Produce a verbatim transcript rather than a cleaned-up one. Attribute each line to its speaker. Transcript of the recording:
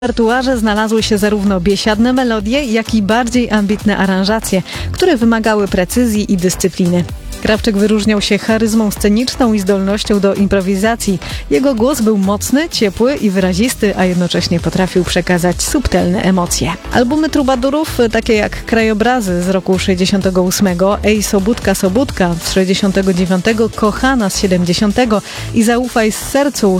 Speaker 1: W repertuarze znalazły się zarówno biesiadne melodie, jak i bardziej ambitne aranżacje, które wymagały precyzji i dyscypliny. Krawczyk wyróżniał się charyzmą sceniczną i zdolnością do improwizacji. Jego głos był mocny, ciepły i wyrazisty, a jednocześnie potrafił przekazać subtelne emocje. Albumy trubadurów, takie jak Krajobrazy z roku sześćdziesiątego ósmego, Ej Sobótka Sobótka z sześćdziesiątego dziewiątego, Kochana z siedemdziesiątego i Zaufaj z sercu